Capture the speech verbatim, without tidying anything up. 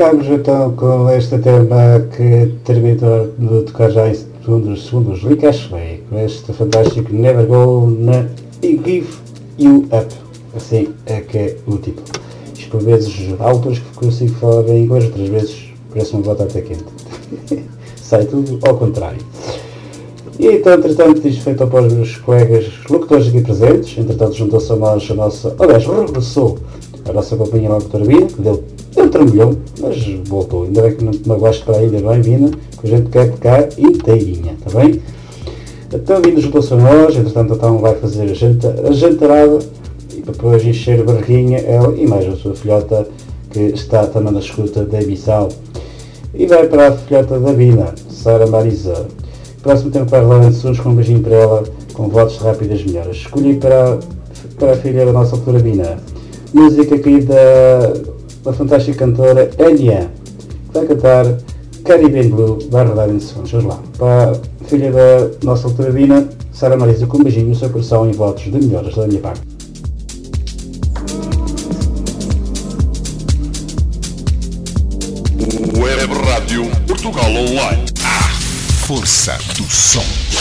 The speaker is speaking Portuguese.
ficamos então com este tema que terminou de tocar já em segundos, segundos Rick Astley, com este fantástico Never Gonna Give You Up. Assim é que é o título. Isto por vezes há autores que consigo falar bem em inglês, outras vezes parece uma batata quente. Sai tudo ao contrário. E então, entretanto, isto feito após os meus colegas locutores aqui presentes, entretanto juntou-se a nós a nossa, aliás, regressou a nossa companhia locutora Vina, que deu, deu trambolhão, mas voltou. Ainda bem que não te magoaste para aí, ainda bem, Vina, que a gente quer ficar inteirinha, está bem? Então, Vina juntou-se a nós, entretanto, então vai fazer a, janta, a jantarada, e para depois encher a barriguinha, ela e mais a sua filhota, que está também na escuta da emissão. E vai para a filhota da Vina, Sara Marisa. Próximo tempo vai rolar assuntos com um beijinho para ela, com votos de rápidas melhoras. Escolhi para, para a filha da nossa autora Vina. Música aqui da, da fantástica cantora Enya, que vai cantar Caribbean Blue, vai rodar em segundos. Vamos lá. Para a filha da nossa autora Vina, Sara Marisa, com um beijinho no seu coração e votos de melhoras da minha parte. Web Rádio Portugal Online. A força do som.